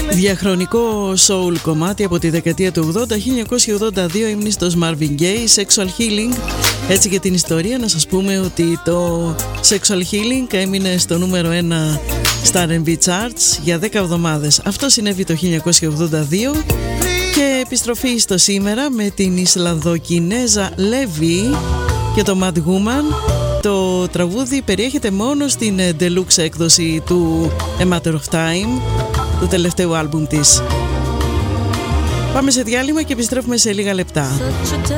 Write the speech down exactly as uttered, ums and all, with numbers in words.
Διαχρονικό soul κομμάτι από τη δεκαετία του ογδόντα. χίλια εννιακόσια ογδόντα δύο ήμουν στο Marvin Gaye, Sexual Healing. Έτσι για την ιστορία να σας πούμε ότι το Sexual Healing έμεινε στο νούμερο ένα στα αρ εντ μπι Charts για δέκα εβδομάδες. Αυτό συνέβη το χίλια εννιακόσια ογδόντα δύο. Και επιστροφή στο σήμερα με την Ισλανδοκινέζα Levi και το Mad Woman. Το τραγούδι περιέχεται μόνο στην deluxe έκδοση του A Matter of Time, του τελευταίου άλμπουμ της. Πάμε σε διάλειμμα και επιστρέφουμε σε λίγα λεπτά.